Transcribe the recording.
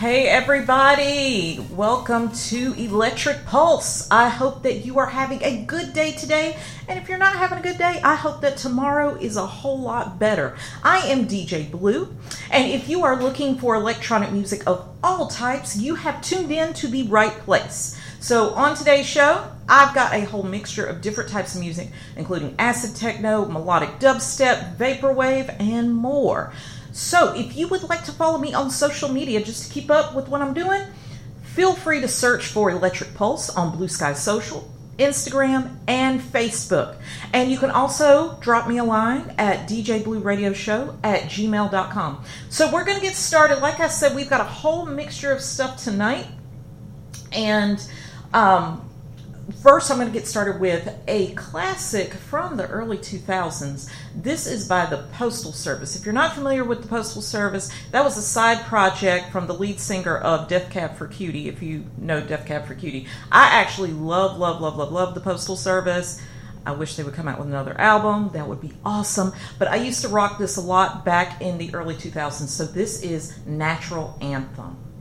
Hey everybody, welcome to Electric Pulse. I hope that you are having a good day today, and if you're not having a good day, I hope that tomorrow is a whole lot better. I am DJ Blue, and if you are looking for electronic music of all types, you have tuned in to the right place. So on today's show, I've got a whole mixture of different types of music, including acid techno, melodic dubstep, vaporwave, and more. So if you would like to follow me on social media just to keep up with what I'm doing, feel free to search for Electric Pulse on Blue Sky Social, Instagram, and Facebook. And you can also drop me a line at djblueradioshow@gmail.com. So we're going to get started. Like I said, we've got a whole mixture of stuff tonight. And first, I'm going to get started with a classic from the early 2000s. This is by the Postal Service. If you're not familiar with the Postal Service, that was a side project from the lead singer of Death Cab for Cutie, if you know Death Cab for Cutie. I actually love the Postal Service. I wish they would come out with another album. That would be awesome. But I used to rock this a lot back in the early 2000s. So this is Natural Anthem.